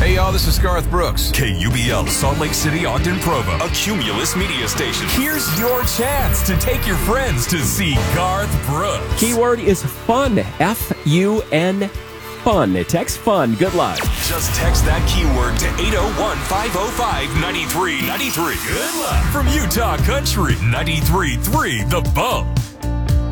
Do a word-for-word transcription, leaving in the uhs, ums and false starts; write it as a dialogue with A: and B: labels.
A: Hey, y'all, this is Garth Brooks.
B: K U B L, Salt Lake City, Ogden, Provo, a Cumulus media station. Here's your chance to take your friends to see Garth Brooks.
C: Keyword is fun, F U N, fun. Text fun. Good luck.
B: Just text that keyword to eight oh one, five oh five, nine three nine three. Good luck from Utah Country ninety-three point three The Bump.